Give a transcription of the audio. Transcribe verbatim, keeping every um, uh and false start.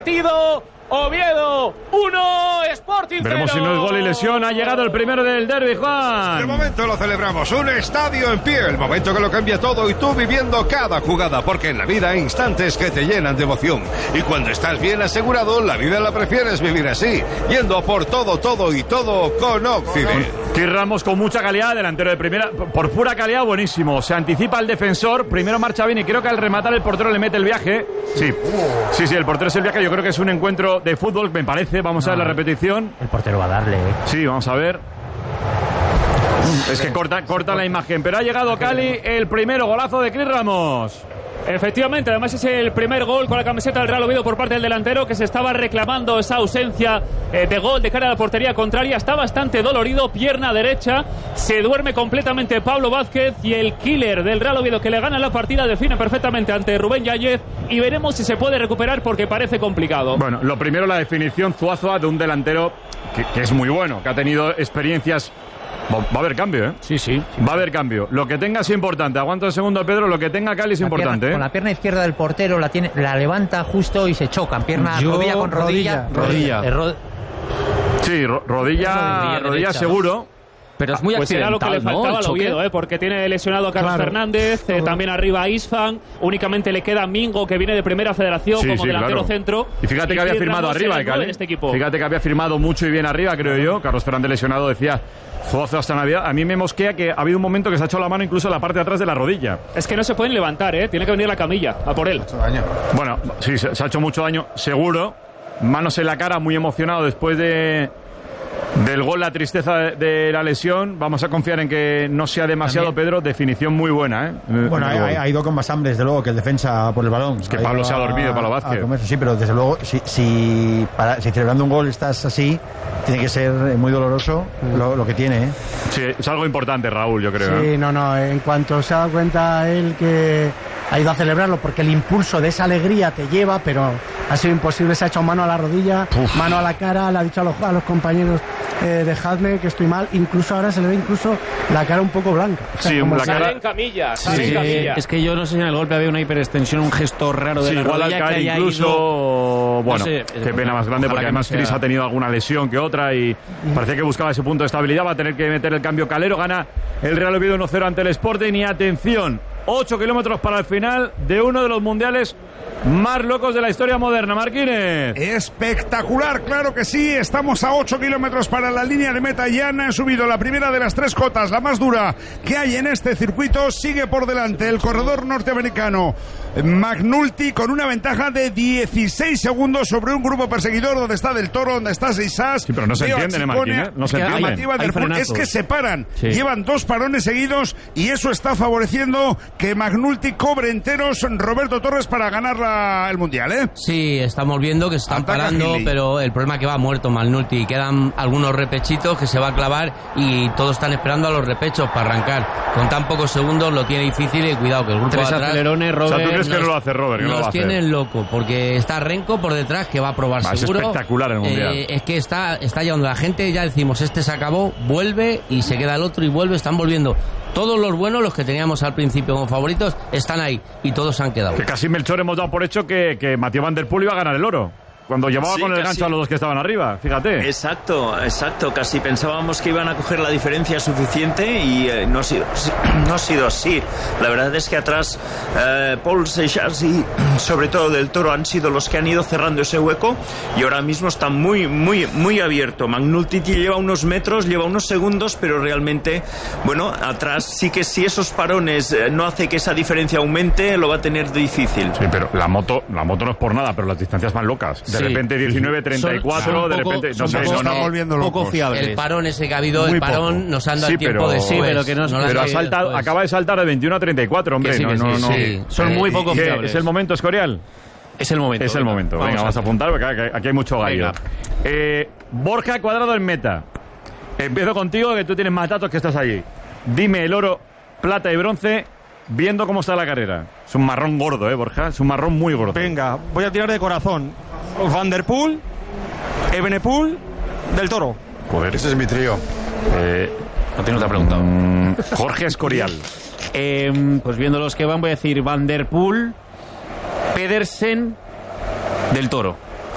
partido. Oviedo uno, Sporting cero. Veremos si no es gol y lesión. Ha llegado el primero del derbi, Juan. De momento lo celebramos. Un estadio en pie. El momento que lo cambia todo y tú viviendo cada jugada. Porque en la vida hay instantes que te llenan de emoción. Y cuando estás bien asegurado, la vida la prefieres vivir así. Yendo por todo, todo y todo con Occident. Kir Ramos con mucha calidad, delantero de primera. Por pura calidad, buenísimo. Se anticipa el defensor. Primero marcha bien y creo que al rematar el portero le mete el viaje. Sí, sí, sí, el portero es el viaje. Yo creo que es un encuentro de fútbol, me parece. Vamos no, a ver la repetición. El portero va a darle, ¿eh? Sí, vamos a ver. Es que corta, corta la imagen. Pero ha llegado Cali, el primero golazo de Kir Ramos. Efectivamente, además es el primer gol con la camiseta del Real Oviedo por parte del delantero, que se estaba reclamando esa ausencia eh, de gol de cara a la portería contraria. Está bastante dolorido, pierna derecha, se duerme completamente Pablo Vázquez, y el killer del Real Oviedo que le gana la partida define perfectamente ante Rubén Yáñez, y veremos si se puede recuperar porque parece complicado. Bueno, lo primero, la definición Zuazua de un delantero que, que es muy bueno, que ha tenido experiencias. Va, va a haber cambio, ¿eh? Sí, sí. Va a haber cambio. Lo que tenga es importante. Aguanta un segundo, Pedro. Lo que tenga Cali es la importante, pierna, ¿eh? Con la pierna izquierda del portero la tiene, la levanta justo y se chocan. Pierna, Yo, rodilla con rodilla. Rodilla. rodilla. Ro... Sí, ro rodilla, rodilla, rodilla seguro. Pero es muy pues accidental, era lo que le faltaba, ¿no? al Oviedo, ¿eh? Porque tiene lesionado a Carlos claro. Fernández, eh, también arriba a Isfan, únicamente le queda Mingo, que viene de Primera Federación, sí, como sí, delantero claro. centro. Y fíjate que había firmado arriba, el en este equipo. Fíjate que había firmado mucho y bien arriba, creo yo. Carlos Fernández lesionado, decía Zuazo hasta Navidad. A mí me mosquea que ha habido un momento que se ha hecho la mano incluso en la parte de atrás de la rodilla. Es que no se pueden levantar, ¿eh? Tiene que venir la camilla a por él. Bueno, sí, se, se ha hecho mucho daño, seguro. Manos en la cara, muy emocionado después de... del gol, la tristeza de, de la lesión. Vamos a confiar en que no sea demasiado. También. Pedro, definición muy buena, ¿eh? Bueno, ha, ha ido con más hambre, desde luego, que el defensa por el balón. Es que Pablo se ha dormido, Pablo Vázquez. Sí, pero desde luego, si, si, para, si celebrando un gol estás así, tiene que ser muy doloroso lo, lo que tiene, ¿eh? Sí, es algo importante, Raúl, yo creo. Sí, ¿eh? no, no, en cuanto se ha dado cuenta él que ha ido a celebrarlo, porque el impulso de esa alegría te lleva, pero ha sido imposible, se ha echado mano a la rodilla, Uf. mano a la cara, le ha dicho a los, a los compañeros, eh, dejadme que estoy mal, incluso ahora se le ve incluso la cara un poco blanca. O sea, sí, como la sale cara en camilla, sí, sale en camilla. Es que yo no sé si en el golpe había una hiperextensión, un gesto raro de sí, la igual rodilla al caer que haya incluso, ido... bueno, no sé, qué pena más grande, porque además Cris ha tenido alguna lesión que otra y parecía que buscaba ese punto de estabilidad. Va a tener que meter el cambio Calero. Gana el Real Oviedo uno cero ante el Sporting. Y atención, ocho kilómetros para el final de uno de los mundiales más locos de la historia moderna. Marquínez. Espectacular, claro que sí. Estamos a ocho kilómetros para la línea de meta. Ya han subido la primera de las tres cotas, la más dura que hay en este circuito. Sigue por delante el corredor norteamericano McNulty con una ventaja de dieciséis segundos sobre un grupo perseguidor donde está Del Toro, donde está Seisás. Sí, pero no se entiende, Marquínez. No se entiende. Es que se paran. Sí. Llevan dos parones seguidos y eso está favoreciendo que McNulty cobre enteros Roberto Torres para ganar la, el Mundial, ¿eh? Sí, estamos viendo que se están Ataca parando, Gili. Pero el problema es que va muerto McNulty. Quedan algunos repechitos que se va a clavar y todos están esperando a los repechos para arrancar. Con tan pocos segundos lo tiene difícil y cuidado que el grupo Tres de atrás... acelerones, Robert... O sea, ¿tú crees nos, que no lo hace Robert? Que nos no lo tienen hace. loco porque está Renko por detrás que va a probar Va, seguro. Es espectacular el Mundial. Eh, es que está, está llevando la gente, ya decimos, este se acabó, vuelve y se queda el otro y vuelve, están volviendo. Todos los buenos, los que teníamos al principio como favoritos, están ahí y todos se han quedado. Que casi Melchor hemos dado por hecho que, que Mathieu Van Der Poel iba a ganar el oro. Cuando llevaba sí, con el casi. gancho a los dos que estaban arriba, fíjate. Exacto, exacto. Casi pensábamos que iban a coger la diferencia suficiente y eh, no, ha sido, no ha sido así. La verdad es que atrás eh, Paul Seixas y sobre todo Del Toro han sido los que han ido cerrando ese hueco y ahora mismo está muy, muy, muy abierto. McNulty lleva unos metros, lleva unos segundos, pero realmente, bueno, atrás sí que si esos parones eh, no hace que esa diferencia aumente, lo va a tener difícil. Sí, pero la moto, la moto no es por nada, pero las distancias más locas. De sí. repente diecinueve treinta y cuatro, son, son de repente... Poco, no sé, poco, no, no, volviendo poco locos. fiables. El parón ese que ha habido, Muy el parón poco. nos han dado sí, el tiempo pero, de sí, pero que no, no pero ha saltado, pues. acaba de saltar de veintiuno a treinta y cuatro, hombre. Sí, no, sí, no, sí, no. Sí. Son muy poco ¿Qué? fiables. ¿Es el momento, Escorial? Es el momento. Es el momento. Venga, vamos a apuntar porque aquí hay mucho gallo. Eh, Borja Cuadrado en meta. Empiezo contigo, que tú tienes más datos que estás allí. Dime el oro, plata y bronce, viendo cómo está la carrera. Es un marrón gordo, ¿eh, Borja? Es un marrón muy gordo. Venga, voy a tirar de corazón. Van Der Poel, Evenepoel, Del Toro. Joder. Ese es mi trío. Eh, no tiene otra pregunta. Mm, Jorge Escorial. eh, pues viendo los que van, voy a decir Van Der Poel, Pedersen, Del Toro.